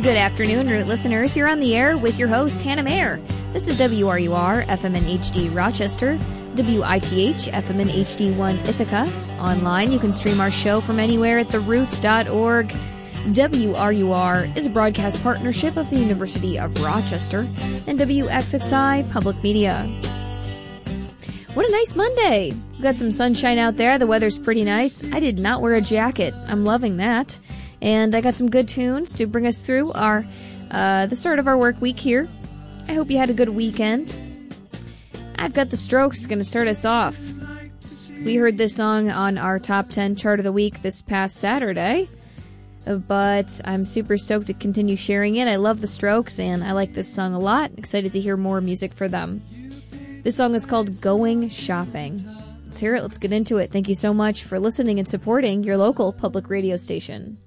Good afternoon, Root listeners. You're on the air with your host, Hannah Mayer. This is WRUR, FM and HD Rochester, WITH, FM and HD1 Ithaca. Online, you can stream our show from anywhere at theroots.org. WRUR is a broadcast partnership of the University of Rochester and WXXI Public Media. What a nice Monday. We've got some sunshine out there. The weather's pretty nice. I did not wear a jacket. I'm loving that. And I got some good tunes to bring us through the start of our work week here. I hope you had a good weekend. I've got The Strokes going to start us off. We heard this song on our top 10 chart of the week this past Saturday, but I'm super stoked to continue sharing it. I love The Strokes, and I like this song a lot. Excited to hear more music for them. This song is called Going Shopping. Let's hear it. Let's get into it. Thank you so much for listening and supporting your local public radio station.